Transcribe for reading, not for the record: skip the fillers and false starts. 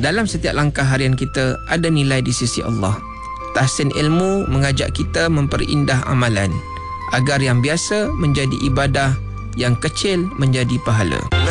dalam setiap langkah harian kita ada nilai di sisi Allah. Tahsin ilmu mengajak kita memperindah amalan agar yang biasa menjadi ibadah, yang kecil menjadi pahala.